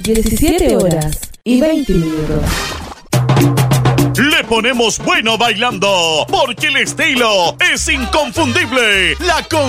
17:20. Le ponemos bueno bailando, porque el estilo es inconfundible. La